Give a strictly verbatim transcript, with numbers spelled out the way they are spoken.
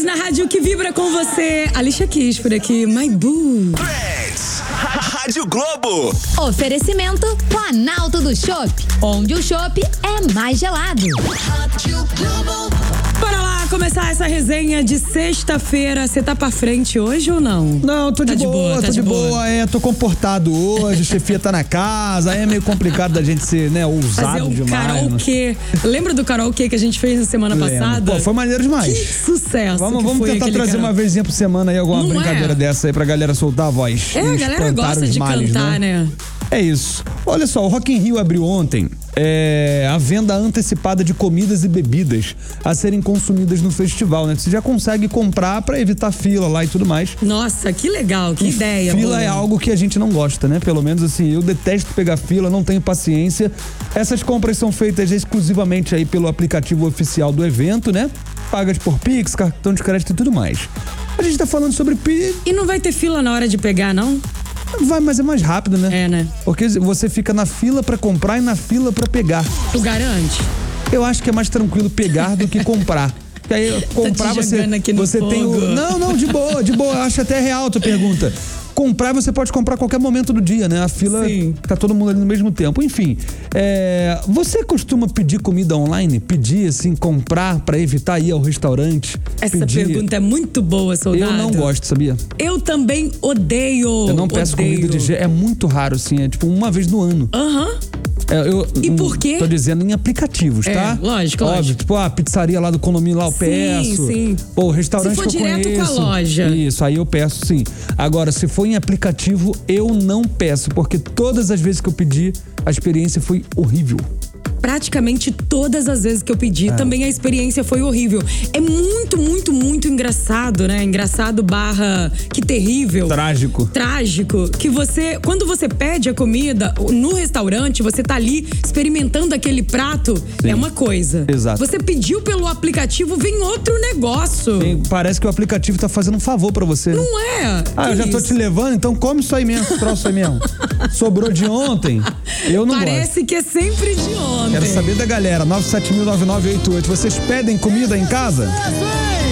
na rádio que vibra com você. Alicia Keys por aqui, My Boo. Trends, Rádio Globo. Oferecimento Planalto do Chopp, onde o chopp é mais gelado. Rádio Globo. Bora lá começar essa resenha de sexta-feira. Você tá pra frente hoje ou não? Não, tô de, Tá de boa, boa, tô tá de, de boa. boa, é, tô comportado hoje, a chefia tá na casa, aí é meio complicado da gente ser, né, ousado Fazer o demais. karaokê. Lembra do karaokê que a gente fez na semana Lembro. passada? Pô, foi maneiro demais. Que sucesso. Vamos, que vamos foi tentar aquele trazer karaokê. uma vezinha por semana aí, alguma Não brincadeira é? dessa aí pra galera soltar a voz. É, a galera gosta de males, cantar, né? É isso. Olha só, o Rock in Rio abriu ontem é, a venda antecipada de comidas e bebidas a serem consumidas no festival, né? Você já consegue comprar pra evitar fila lá e tudo mais. Nossa, que legal, que E ideia. Fila boa. é algo que a gente não gosta, né? Pelo menos assim, eu detesto pegar fila, não tenho paciência. Essas compras são feitas exclusivamente aí pelo aplicativo oficial do evento, né? Pagas por Pix, cartão de crédito e tudo mais. A gente tá falando sobre Pi... E não vai ter fila na hora de pegar, não? Vai, mas é mais rápido, né? É, né? Porque você fica na fila pra comprar e na fila pra pegar. Tu garante? Eu acho que é mais tranquilo pegar do que comprar. Que aí comprar te você, jogando aqui no você tem o... fogo. Não, não, de boa, de boa. Eu acho até real a tua pergunta. Comprar, você pode comprar a qualquer momento do dia, né? A fila Sim. tá todo mundo ali no mesmo tempo. Enfim, é, você costuma pedir comida online? Pedir, assim, comprar pra evitar ir ao restaurante? Essa pedir... pergunta é muito boa, soldado. Eu não gosto, sabia? Eu também odeio. Eu não peço odeio. comida de jeito. É muito raro, assim. É tipo uma vez no ano. Aham. É, eu, E hum, por quê? Tô dizendo em aplicativos, É, tá? lógico, Óbvio, lógico. tipo, a pizzaria lá do condomínio lá eu Sim, peço. sim. Pô, restaurante Se for que eu direto com a conheço. loja. Isso, aí eu peço sim. Agora, se for em aplicativo, eu não peço, porque todas as vezes que eu pedi, a experiência foi horrível. Praticamente todas as vezes que eu pedi, É. também a experiência foi horrível. É muito, muito, muito engraçado, né? Engraçado barra que terrível. Trágico. Trágico, que você, quando você pede a comida no restaurante, você tá ali experimentando aquele prato, Sim. é uma coisa. Exato. Você pediu pelo aplicativo, vem outro negócio. E parece que o aplicativo tá fazendo um favor pra você. né? Não é? Ah, Que eu já tô isso? te levando, então come isso aí mesmo, esse troço aí mesmo. Sobrou de ontem, eu não gosto. Parece que é sempre de ontem. Quero saber da galera, nove sete mil nove nove oito oito. Vocês pedem comida em casa?